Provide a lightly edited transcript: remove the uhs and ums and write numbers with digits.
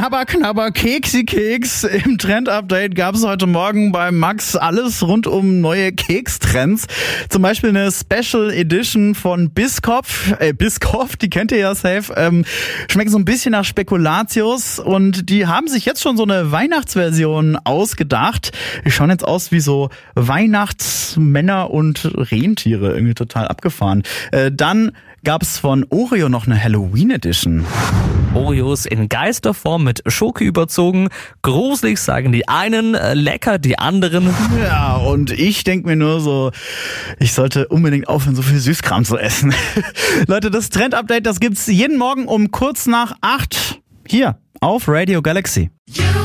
Knabber, Keksi-Keks. Im Trend-Update gab es heute Morgen bei Max alles rund um neue Kekstrends. Zum Beispiel eine Special Edition von Biscoff, die kennt ihr ja safe. Schmeckt so ein bisschen nach Spekulatius und die haben sich jetzt schon so eine Weihnachtsversion ausgedacht. Die schauen jetzt aus wie so Weihnachtsmänner und Rentiere, irgendwie total abgefahren. Dann gab es von Oreo noch eine Halloween Edition. Oreos in Geisterform mit Schoki überzogen. Gruselig sagen die einen, lecker die anderen. Ja, und ich denke mir nur so, ich sollte unbedingt aufhören, so viel Süßkram zu essen. Leute, das Trend-Update, das gibt's jeden Morgen um kurz nach 8 hier auf Radio Galaxy.